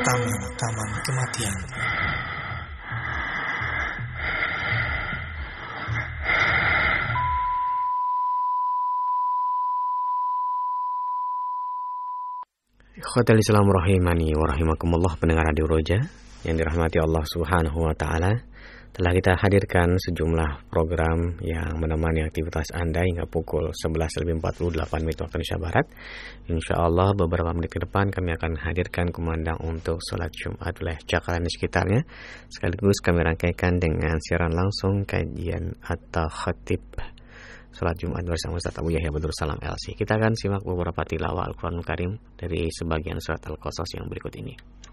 taman-taman kematian. Ikhwatal Islam rahimani wa rahimakumullah, pendengar Radio Roja yang dirahmati Allah Subhanahu wa taala. Telah kita hadirkan sejumlah program yang menemani aktivitas Anda hingga pukul 11.48 waktu Indonesia Barat. InsyaAllah beberapa menit ke depan kami akan hadirkan kumandang untuk sholat Jumat wilayah Jakarta dan sekitarnya. Sekaligus kami rangkaikan dengan siaran langsung kajian atau khatib sholat Jumat bersama Ustaz Abu Yahya Badrul Salam LC. Kita akan simak beberapa tilawah Al-Quranul Karim dari sebagian surat Al-Qasas yang berikut ini.